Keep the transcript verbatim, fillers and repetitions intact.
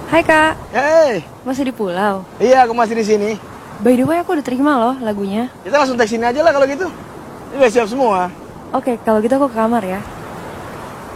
Hai kak, Hey, masih di pulau? iya aku masih di sini. By the way aku udah terima loh lagunya. Kita langsung teks sini aja lah kalau gitu. Ini udah siap semua. Oke, kalau gitu aku ke kamar ya.